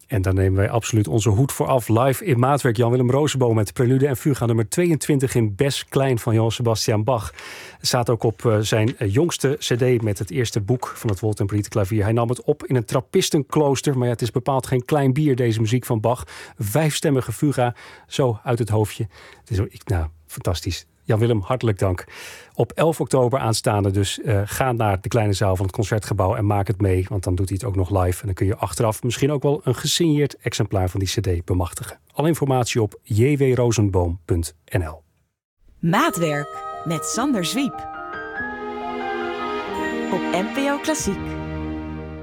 En daar nemen wij absoluut onze hoed voor af. Live in maatwerk Jan-Willem Rozenboom met Prelude en Fuga nummer 22 in Bes Klein van Johann Sebastian Bach. Het staat ook op zijn jongste cd met het eerste boek van het Wohltemperiertes Klavier. Hij nam het op in een trappistenklooster, maar ja, het is bepaald geen klein bier, deze muziek van Bach. 5-stemmige Fuga, zo uit het hoofdje. Het is fantastisch. Jan-Willem, hartelijk dank. Op 11 oktober aanstaande dus ga naar de kleine zaal van het Concertgebouw en maak het mee, want dan doet hij het ook nog live. En dan kun je achteraf misschien ook wel een gesigneerd exemplaar van die cd bemachtigen. Alle informatie op jwrozenboom.nl. Maatwerk met Sander Zwiep. Op NPO Klassiek.